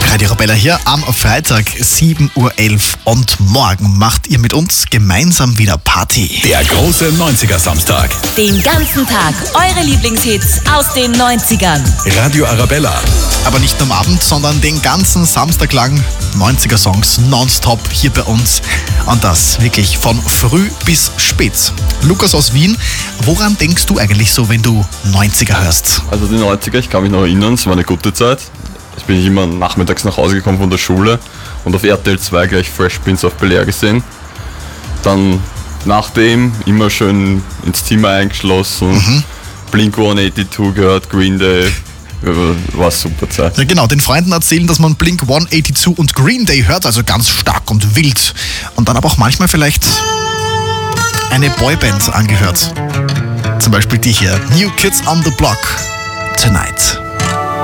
Radio Arabella hier am Freitag 7.11 Uhr und morgen macht ihr mit uns gemeinsam wieder Party. Der große 90er-Samstag. Den ganzen Tag eure Lieblingshits aus den 90ern. Radio Arabella. Aber nicht nur am Abend, sondern den ganzen Samstag lang 90er-Songs nonstop hier bei uns. Und das wirklich von früh bis spät. Lukas aus Wien, woran denkst du eigentlich so, wenn du 90er hörst? Also die 90er, ich kann mich noch erinnern, es war eine gute Zeit. Ich bin immer nachmittags nach Hause gekommen von der Schule und auf RTL 2 gleich Fresh Prince of Bel-Air gesehen. Dann nachdem immer schön ins Zimmer eingeschlossen, Blink 182 gehört, Green Day, war eine super Zeit. Ja genau, den Freunden erzählen, dass man Blink 182 und Green Day hört, also ganz stark und wild. Und dann aber auch manchmal vielleicht eine Boyband angehört. Zum Beispiel die hier, New Kids on the Block, Tonight.